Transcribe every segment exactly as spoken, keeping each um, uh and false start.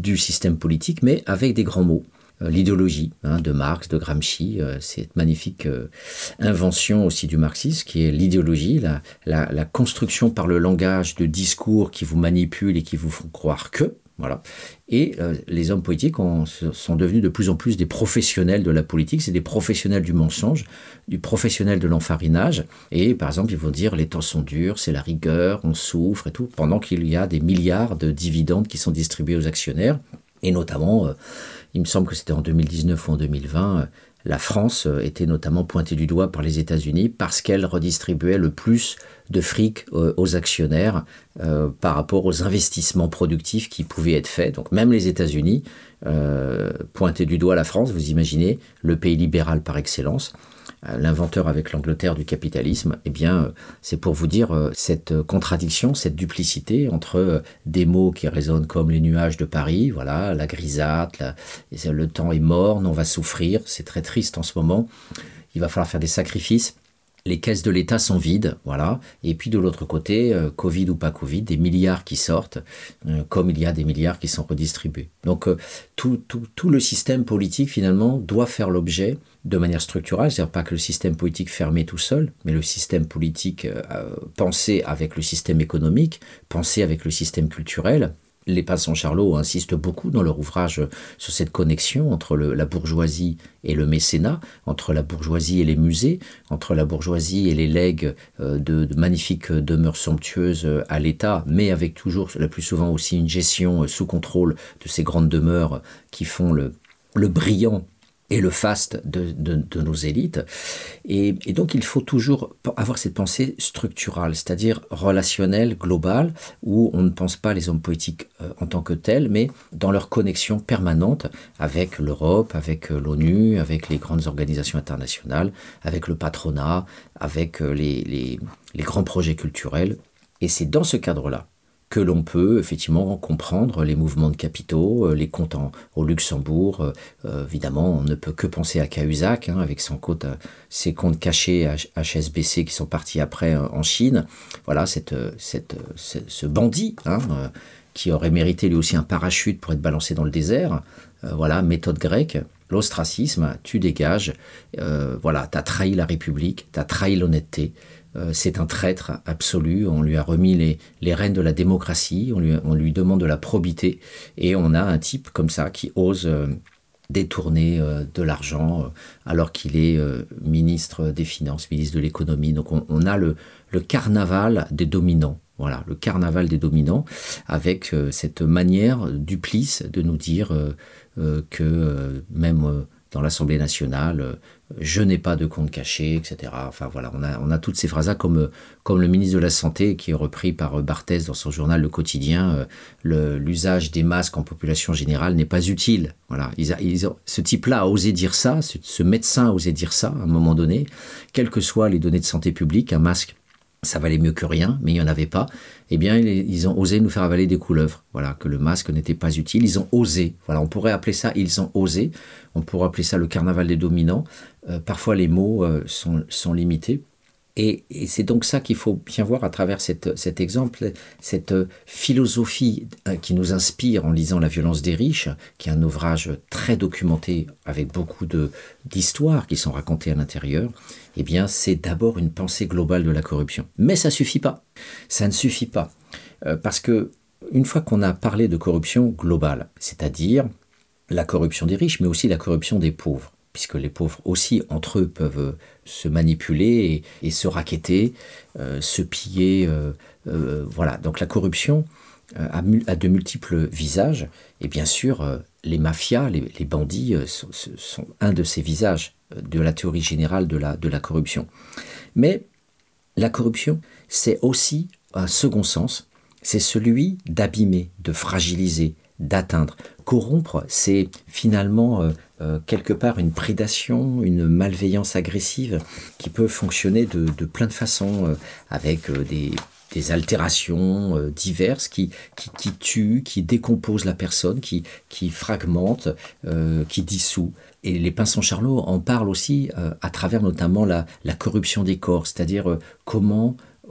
du système politique, mais avec des grands mots. L'idéologie hein, de Marx, de Gramsci, euh, cette magnifique euh, invention aussi du marxisme qui est l'idéologie, la, la, la construction par le langage de discours qui vous manipulent et qui vous font croire que, voilà. Et euh, les hommes politiques ont, sont devenus de plus en plus des professionnels de la politique, c'est des professionnels du mensonge, du professionnel de l'enfarinage, et par exemple ils vont dire les temps sont durs, c'est la rigueur, on souffre et tout, pendant qu'il y a des milliards de dividendes qui sont distribués aux actionnaires, et notamment... Euh, Il me semble que c'était en deux mille dix-neuf ou en deux mille vingt, la France était notamment pointée du doigt par les États-Unis parce qu'elle redistribuait le plus de fric aux actionnaires euh, par rapport aux investissements productifs qui pouvaient être faits. Donc même les États-Unis euh, pointaient du doigt la France, vous imaginez, le pays libéral par excellence. L'inventeur avec l'Angleterre du capitalisme, eh bien, c'est pour vous dire euh, cette contradiction, cette duplicité entre euh, des mots qui résonnent comme les nuages de Paris, voilà, la grisâtre, la, le temps est morne, on va souffrir, c'est très triste en ce moment, il va falloir faire des sacrifices. Les caisses de l'État sont vides, voilà. Et puis de l'autre côté, euh, Covid ou pas Covid, des milliards qui sortent, euh, comme il y a des milliards qui sont redistribués. Donc euh, tout, tout, tout le système politique finalement doit faire l'objet de manière structurelle, c'est-à-dire pas que le système politique fermé tout seul, mais le système politique euh, pensé avec le système économique, pensé avec le système culturel. Les Pinson-Charlot insistent beaucoup dans leur ouvrage sur cette connexion entre le, la bourgeoisie et le mécénat, entre la bourgeoisie et les musées, entre la bourgeoisie et les legs de, de magnifiques demeures somptueuses à l'État, mais avec toujours, la plus souvent aussi, une gestion sous contrôle de ces grandes demeures qui font le, le brillant et le faste de, de, de nos élites. Et, et donc, il faut toujours avoir cette pensée structurale, c'est-à-dire relationnelle, globale, où on ne pense pas les hommes politiques euh, en tant que tels, mais dans leur connexion permanente avec l'Europe, avec euh, l'ONU, avec les grandes organisations internationales, avec le patronat, avec euh, les, les, les grands projets culturels. Et c'est dans ce cadre-là que l'on peut effectivement comprendre les mouvements de capitaux, les comptes en, au Luxembourg. Euh, évidemment, on ne peut que penser à Cahuzac, hein, avec son compte, ses comptes cachés à H S B C qui sont partis après euh, en Chine. Voilà, cette, cette, ce, ce bandit hein, euh, qui aurait mérité lui aussi un parachute pour être balancé dans le désert. Euh, voilà, méthode grecque. L'ostracisme, tu dégages. Euh, voilà, t'as trahi la République, t'as trahi l'honnêteté. Euh, c'est un traître absolu, on lui a remis les, les rênes de la démocratie, on lui, on lui demande de la probité, et on a un type comme ça qui ose euh, détourner euh, de l'argent euh, alors qu'il est euh, ministre des Finances, ministre de l'économie. Donc on, on a le, le carnaval des dominants, voilà, le carnaval des dominants, avec euh, cette manière duplice de nous dire euh, euh, que euh, même... Euh, dans l'Assemblée nationale, euh, je n'ai pas de compte caché, et cetera. Enfin voilà, on a, on a toutes ces phrases-là, comme, comme le ministre de la Santé, qui est repris par Barthès dans son journal Le Quotidien, euh, le, l'usage des masques en population générale n'est pas utile. Voilà, ils a, ils ont, ce type-là a osé dire ça, ce, ce médecin a osé dire ça à un moment donné, quelles que soient les données de santé publique, un masque, ça valait mieux que rien, mais il n'y en avait pas. Eh bien, ils ont osé nous faire avaler des couleuvres. Voilà, que le masque n'était pas utile. Ils ont osé. Voilà, on pourrait appeler ça, ils ont osé. On pourrait appeler ça le carnaval des dominants. Euh, parfois, les mots euh, sont, sont limités. Et, et c'est donc ça qu'il faut bien voir à travers cette, cet exemple, cette philosophie qui nous inspire en lisant La violence des riches, qui est un ouvrage très documenté avec beaucoup de, d'histoires qui sont racontées à l'intérieur. Eh bien, c'est d'abord une pensée globale de la corruption. Mais ça ne suffit pas. Ça ne suffit pas. Euh, parce que une fois qu'on a parlé de corruption globale, c'est-à-dire la corruption des riches, mais aussi la corruption des pauvres, puisque les pauvres aussi, entre eux, peuvent se manipuler et, et se racketter, euh, se piller. Euh, euh, voilà. Donc la corruption euh, a, mu- a de multiples visages. Et bien sûr, euh, les mafias, les, les bandits euh, sont, sont un de ces visages de la théorie générale de la, de la corruption. Mais la corruption, c'est aussi un second sens. C'est celui d'abîmer, de fragiliser, d'atteindre. Corrompre, c'est finalement euh, euh, quelque part une prédation, une malveillance agressive qui peut fonctionner de, de plein de façons, euh, avec euh, des, des altérations euh, diverses qui, qui, qui tuent, qui décomposent la personne, qui, qui fragmentent, euh, qui dissout. Et les Pinson-Charlot en parlent aussi euh, à travers notamment la, la corruption des corps, c'est-à-dire euh, comment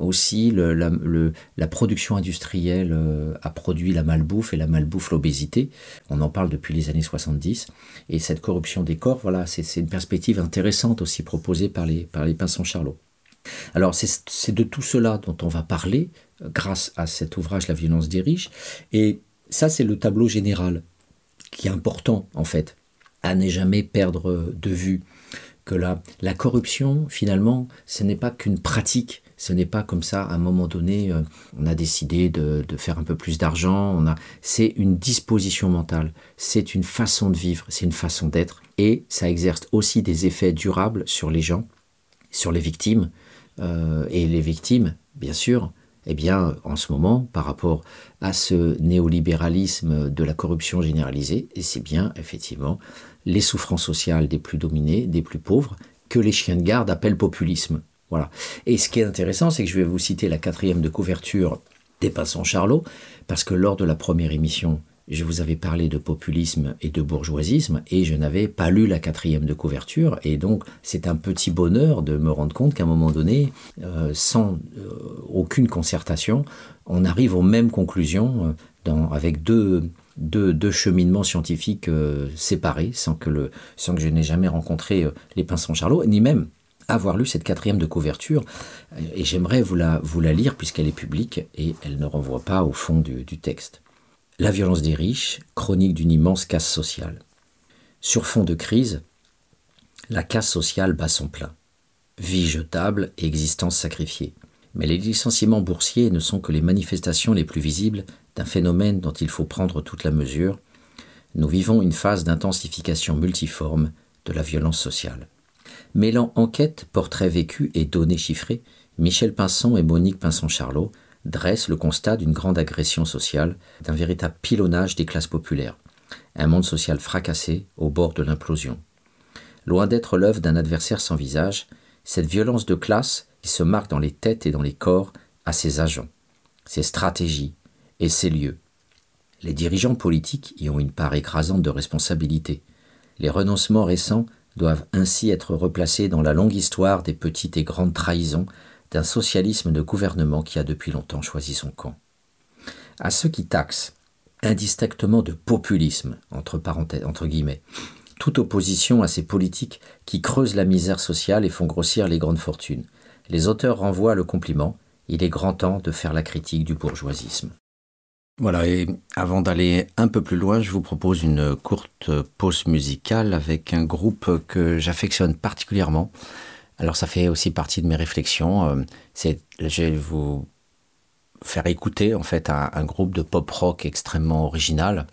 aussi le, la, le, la production industrielle euh, a produit la malbouffe et la malbouffe l'obésité. On en parle depuis les années soixante-dix. Et cette corruption des corps, voilà, c'est, c'est une perspective intéressante aussi proposée par les, par les Pinson-Charlot. Alors c'est, c'est de tout cela dont on va parler euh, grâce à cet ouvrage La violence des riches. Et ça, c'est le tableau général qui est important en fait, à ne jamais perdre de vue que la, la corruption, finalement, ce n'est pas qu'une pratique. Ce n'est pas comme ça, à un moment donné, euh, on a décidé de, de faire un peu plus d'argent. On a, c'est une disposition mentale, c'est une façon de vivre, c'est une façon d'être. Et ça exerce aussi des effets durables sur les gens, sur les victimes. Euh, et les victimes, bien sûr, eh bien, en ce moment, par rapport à ce néolibéralisme de la corruption généralisée, et c'est bien, effectivement, les souffrances sociales des plus dominés, des plus pauvres, que les chiens de garde appellent populisme. Voilà. Et ce qui est intéressant, c'est que je vais vous citer la quatrième de couverture des Pinson-Charlot, parce que lors de la première émission, je vous avais parlé de populisme et de bourgeoisisme, et je n'avais pas lu la quatrième de couverture, et donc c'est un petit bonheur de me rendre compte qu'à un moment donné, euh, sans euh, aucune concertation, on arrive aux mêmes conclusions euh, dans, avec deux, deux, deux cheminements scientifiques euh, séparés, sans que, le, sans que je n'ai jamais rencontré euh, les Pinson-Charlot, ni même avoir lu cette quatrième de couverture, et j'aimerais vous la, vous la lire puisqu'elle est publique, et elle ne renvoie pas au fond du, du texte. La violence des riches, chronique d'une immense casse sociale. Sur fond de crise, la casse sociale bat son plein. Vie jetable et existence sacrifiée. Mais les licenciements boursiers ne sont que les manifestations les plus visibles d'un phénomène dont il faut prendre toute la mesure. Nous vivons une phase d'intensification multiforme de la violence sociale. Mêlant enquête, portrait vécu et données chiffrées, Michel Pinson et Monique Pinson-Charlot dressent le constat d'une grande agression sociale, d'un véritable pilonnage des classes populaires. Un monde social fracassé au bord de l'implosion. Loin d'être l'œuvre d'un adversaire sans visage, cette violence de classe qui se marque dans les têtes et dans les corps a ses agents, ses stratégies et ses lieux. Les dirigeants politiques y ont une part écrasante de responsabilité. Les renoncements récents doivent ainsi être replacés dans la longue histoire des petites et grandes trahisons d'un socialisme de gouvernement qui a depuis longtemps choisi son camp. À ceux qui taxent indistinctement de populisme, entre parenthèses, entre guillemets, toute opposition à ces politiques qui creusent la misère sociale et font grossir les grandes fortunes, les auteurs renvoient le compliment, il est grand temps de faire la critique du bourgeoisisme. Voilà, et avant d'aller un peu plus loin, je vous propose une courte pause musicale avec un groupe que j'affectionne particulièrement. Alors ça fait aussi partie de mes réflexions. C'est, je vais vous faire écouter en fait un, un groupe de pop rock extrêmement original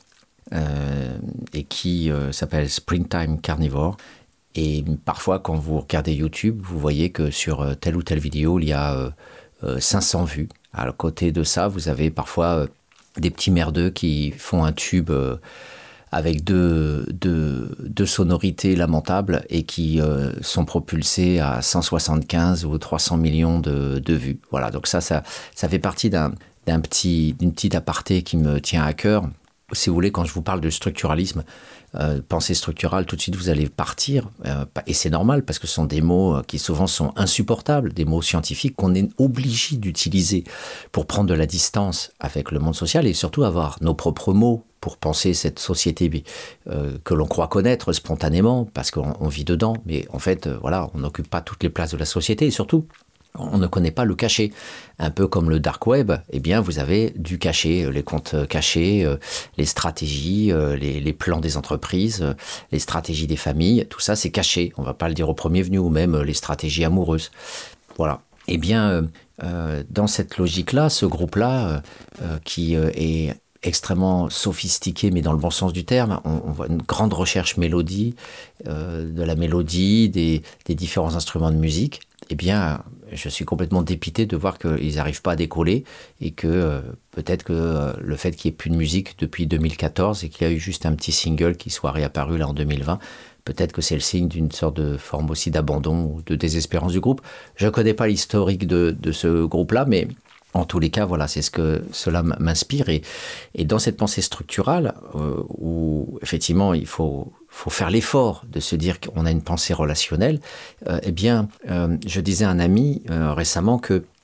euh, et qui euh, s'appelle Springtime Carnivore. Et parfois quand vous regardez YouTube, vous voyez que sur telle ou telle vidéo, il y a euh, euh, cinq cents vues. À côté de ça, vous avez parfois euh, des petits merdeux qui font un tube euh, avec deux, deux, deux sonorités lamentables et qui euh, sont propulsés à cent soixante-quinze ou trois cents millions de, de vues. Voilà, donc ça, ça, ça fait partie d'un, d'un petit, d'une petite aparté qui me tient à cœur. Si vous voulez, quand je vous parle de structuralisme, euh, pensée structurale, tout de suite vous allez partir, euh, et c'est normal parce que ce sont des mots qui souvent sont insupportables, des mots scientifiques qu'on est obligé d'utiliser pour prendre de la distance avec le monde social et surtout avoir nos propres mots pour penser cette société euh, que l'on croit connaître spontanément parce qu'on on vit dedans, mais en fait, euh, voilà, on n'occupe pas toutes les places de la société et surtout, on ne connaît pas le cachet. Un peu comme le dark web, eh bien, vous avez du cachet, les comptes cachés, euh, les stratégies, euh, les, les plans des entreprises, euh, les stratégies des familles, tout ça, c'est caché. On ne va pas le dire au premier venu, ou même euh, les stratégies amoureuses. Voilà. Eh bien, euh, euh, dans cette logique-là, ce groupe-là, euh, euh, qui euh, est extrêmement sophistiqué, mais dans le bon sens du terme, on, on voit une grande recherche mélodie, euh, de la mélodie, des, des différents instruments de musique, eh bien, je suis complètement dépité de voir qu'ils n'arrivent pas à décoller et que euh, peut-être que euh, le fait qu'il n'y ait plus de musique depuis deux mille quatorze et qu'il y a eu juste un petit single qui soit réapparu là en deux mille vingt, peut-être que c'est le signe d'une sorte de forme aussi d'abandon ou de désespérance du groupe. Je ne connais pas l'historique de, de ce groupe-là, mais en tous les cas, voilà, c'est ce que cela m'inspire. Et, et dans cette pensée structurale, euh, où effectivement il faut, faut faire l'effort de se dire qu'on a une pensée relationnelle, euh, eh bien, euh, je disais à un ami euh, récemment que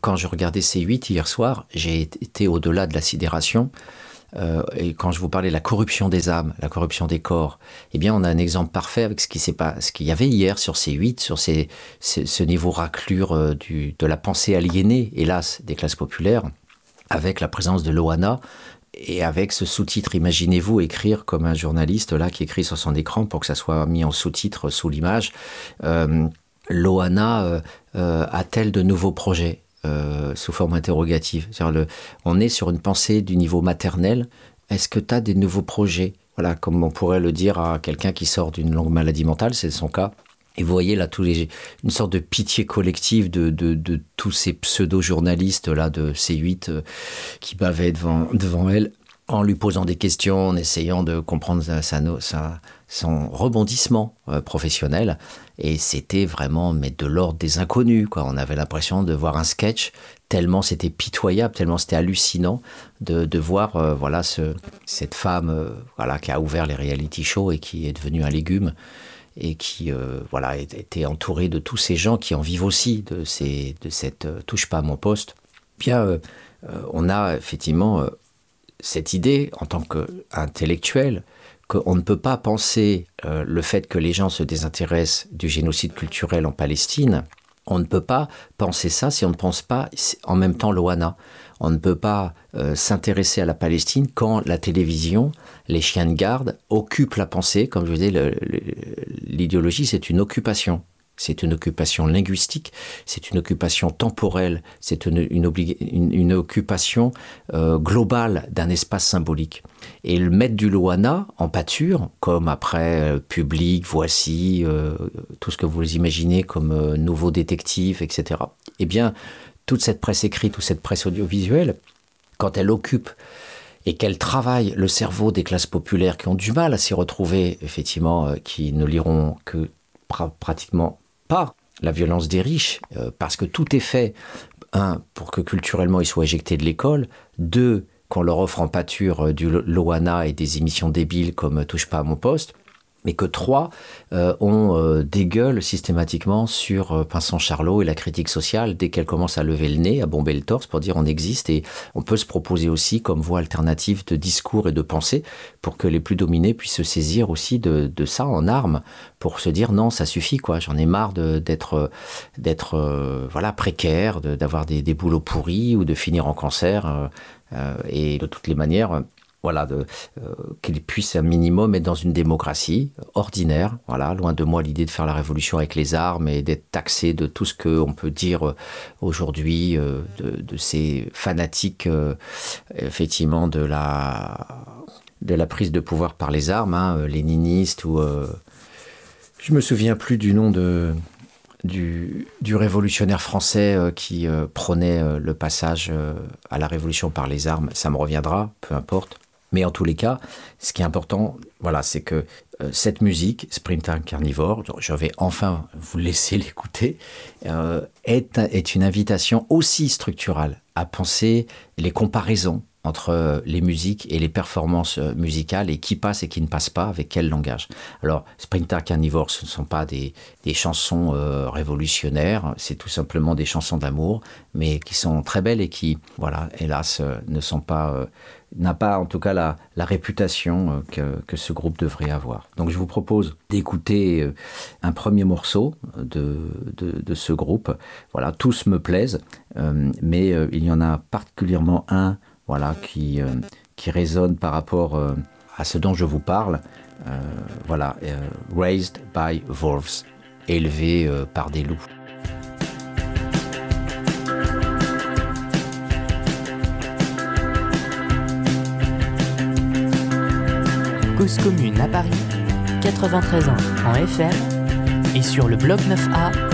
quand je regardais C huit hier soir, j'ai été au-delà de la sidération. Euh, et quand je vous parlais de la corruption des âmes, la corruption des corps, eh bien, on a un exemple parfait avec ce qui s'est pas, ce qu'il y avait hier sur C huit, sur ces, ces, ce niveau raclure euh, du, de la pensée aliénée, hélas, des classes populaires, avec la présence de Loana et avec ce sous-titre. Imaginez-vous écrire comme un journaliste là qui écrit sur son écran pour que ça soit mis en sous-titre sous l'image. Euh, Loana euh, euh, a-t-elle de nouveaux projets ? Euh, sous forme interrogative. Le, on est sur une pensée du niveau maternel. Est-ce que tu as des nouveaux projets ? Voilà, comme on pourrait le dire à quelqu'un qui sort d'une longue maladie mentale, c'est son cas. Et vous voyez là tous les, une sorte de pitié collective de, de, de tous ces pseudo-journalistes là, de C huit euh, qui bavaient devant, devant elle en lui posant des questions, en essayant de comprendre sa, sa, sa, son rebondissement euh, professionnel. Et c'était vraiment mais de l'ordre des inconnus, quoi. On avait l'impression de voir un sketch, tellement c'était pitoyable, tellement c'était hallucinant de, de voir euh, voilà, ce, cette femme euh, voilà, qui a ouvert les reality shows et qui est devenue un légume et qui euh, voilà, était entourée de tous ces gens qui en vivent aussi, de, ces, de cette euh, « touche pas à mon poste ». Bien, euh, euh, on a effectivement... Euh, cette idée, en tant qu'intellectuel, qu'on ne peut pas penser euh, le fait que les gens se désintéressent du génocide culturel en Palestine, on ne peut pas penser ça si on ne pense pas en même temps Loana. On ne peut pas euh, s'intéresser à la Palestine quand la télévision, les chiens de garde, occupent la pensée. Comme je vous disais, le, le, l'idéologie, c'est une occupation. C'est une occupation linguistique, c'est une occupation temporelle, c'est une, une, oblig- une, une occupation euh, globale d'un espace symbolique. Et le mettre du Loana en pâture, comme après euh, Public, Voici, euh, tout ce que vous imaginez comme euh, nouveaux détectives, et cetera. Eh bien, toute cette presse écrite, toute cette presse audiovisuelle, quand elle occupe et qu'elle travaille le cerveau des classes populaires qui ont du mal à s'y retrouver, effectivement, euh, qui ne liront que pra- pratiquement pas la violence des riches, euh, parce que tout est fait, un, pour que culturellement ils soient éjectés de l'école, deux, qu'on leur offre en pâture euh, du Loana et des émissions débiles comme « Touche pas à mon poste », mais que trois, euh, on euh, dégueule systématiquement sur euh, Pinson Charlot et la critique sociale dès qu'elle commence à lever le nez, à bomber le torse pour dire on existe, et on peut se proposer aussi comme voie alternative de discours et de pensée pour que les plus dominés puissent se saisir aussi de, de ça en armes, pour se dire non, ça suffit, quoi, j'en ai marre de, d'être, d'être euh, voilà, précaire, de, d'avoir des, des boulots pourris ou de finir en cancer, euh, euh, et de toutes les manières... Voilà, de, euh, qu'il puisse un minimum être dans une démocratie ordinaire. Voilà, loin de moi l'idée de faire la révolution avec les armes et d'être taxé de tout ce qu'on peut dire aujourd'hui, euh, de, de ces fanatiques, euh, effectivement, de la, de la prise de pouvoir par les armes, hein, léninistes ou... Euh, je me souviens plus du nom de... Du, du révolutionnaire français euh, qui euh, prônait euh, le passage euh, à la révolution par les armes. Ça me reviendra, peu importe. Mais en tous les cas, ce qui est important, voilà, c'est que euh, cette musique, Springtime Carnivore, je vais enfin vous laisser l'écouter, euh, est, est une invitation aussi structurale à penser les comparaisons entre les musiques et les performances musicales et qui passe et qui ne passe pas, avec quel langage. Alors, Springtime Carnivore, ce ne sont pas des, des chansons euh, révolutionnaires, c'est tout simplement des chansons d'amour, mais qui sont très belles et qui, voilà, hélas, euh, ne sont pas... Euh, n'a pas en tout cas la, la réputation que, que ce groupe devrait avoir. Donc je vous propose d'écouter un premier morceau de, de, de ce groupe. Voilà, tous me plaisent, euh, mais euh, il y en a particulièrement un voilà, qui, euh, qui résonne par rapport euh, à ce dont je vous parle. Euh, voilà, euh, Raised by Wolves, élevé euh, par des loups. Cause commune à Paris, quatre-vingt-treize ans en F M et sur le bloc neuf A